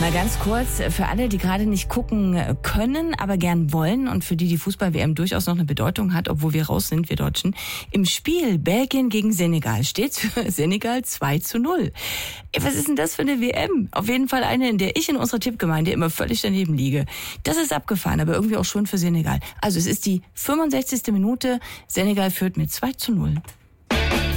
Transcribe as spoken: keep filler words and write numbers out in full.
Mal ganz kurz, für alle, die gerade nicht gucken können, aber gern wollen und für die die Fußball-W M durchaus noch eine Bedeutung hat, obwohl wir raus sind, wir Deutschen. Im Spiel Belgien gegen Senegal steht für Senegal zwei zu null. Was ist denn das für eine W M? Auf jeden Fall eine, in der ich in unserer Tippgemeinde immer völlig daneben liege. Das ist abgefahren, aber irgendwie auch schon für Senegal. Also es ist die fünfundsechzigste Minute. Senegal führt mit zwei zu null.